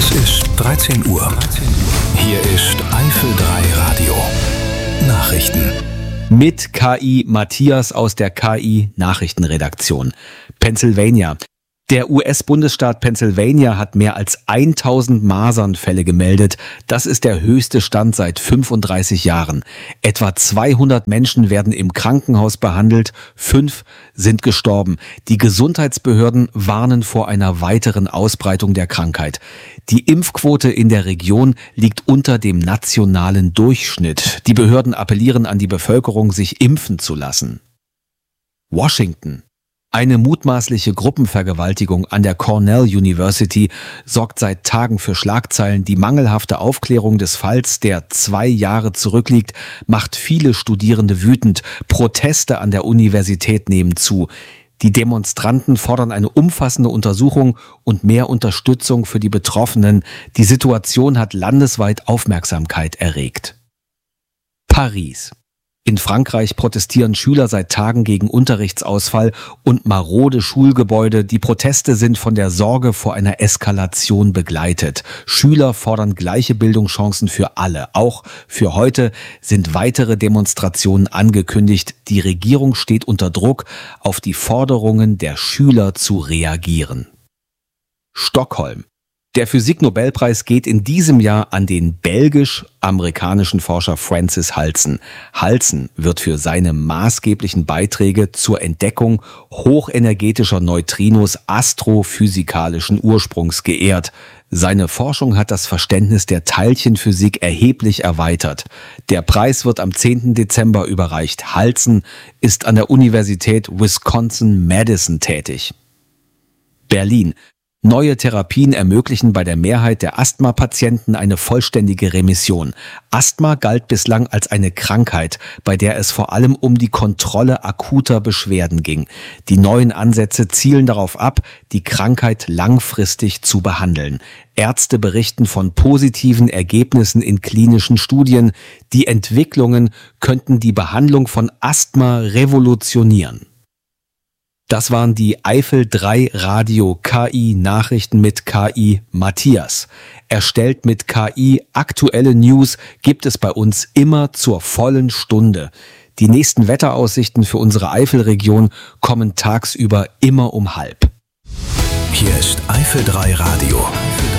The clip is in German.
Es ist 13 Uhr. Hier ist Eifel 3 Radio. Nachrichten. Mit KI Matthias aus der KI Nachrichtenredaktion. Pennsylvania. Der US-Bundesstaat Pennsylvania hat mehr als 1000 Masernfälle gemeldet. Das ist der höchste Stand seit 35 Jahren. Etwa 200 Menschen werden im Krankenhaus behandelt, 5 sind gestorben. Die Gesundheitsbehörden warnen vor einer weiteren Ausbreitung der Krankheit. Die Impfquote in der Region liegt unter dem nationalen Durchschnitt. Die Behörden appellieren an die Bevölkerung, sich impfen zu lassen. Washington. Eine mutmaßliche Gruppenvergewaltigung an der Cornell University sorgt seit Tagen für Schlagzeilen. Die mangelhafte Aufklärung des Falls, der 2 Jahre zurückliegt, macht viele Studierende wütend. Proteste an der Universität nehmen zu. Die Demonstranten fordern eine umfassende Untersuchung und mehr Unterstützung für die Betroffenen. Die Situation hat landesweit Aufmerksamkeit erregt. Paris. In Frankreich protestieren Schüler seit Tagen gegen Unterrichtsausfall und marode Schulgebäude. Die Proteste sind von der Sorge vor einer Eskalation begleitet. Schüler fordern gleiche Bildungschancen für alle. Auch für heute sind weitere Demonstrationen angekündigt. Die Regierung steht unter Druck, auf die Forderungen der Schüler zu reagieren. Stockholm. Der Physik-Nobelpreis geht in diesem Jahr an den belgisch-amerikanischen Forscher Francis Halsen. Halsen wird für seine maßgeblichen Beiträge zur Entdeckung hochenergetischer Neutrinos astrophysikalischen Ursprungs geehrt. Seine Forschung hat das Verständnis der Teilchenphysik erheblich erweitert. Der Preis wird am 10. Dezember überreicht. Halsen ist an der Universität Wisconsin-Madison tätig. Berlin. Neue Therapien ermöglichen bei der Mehrheit der Asthma-Patienten eine vollständige Remission. Asthma galt bislang als eine Krankheit, bei der es vor allem um die Kontrolle akuter Beschwerden ging. Die neuen Ansätze zielen darauf ab, die Krankheit langfristig zu behandeln. Ärzte berichten von positiven Ergebnissen in klinischen Studien. Die Entwicklungen könnten die Behandlung von Asthma revolutionieren. Das waren die Eifel 3 Radio KI Nachrichten mit KI Matthias. Erstellt mit KI, aktuelle News gibt es bei uns immer zur vollen Stunde. Die nächsten Wetteraussichten für unsere Eifelregion kommen tagsüber immer um 12:30. Hier ist Eifel 3 Radio.